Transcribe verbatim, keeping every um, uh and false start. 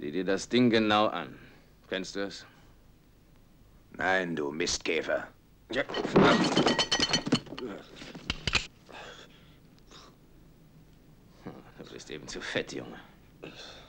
Sieh dir das Ding genau an. Kennst du es? Nein, du Mistkäfer. Ja. Du bist eben zu fett, Junge.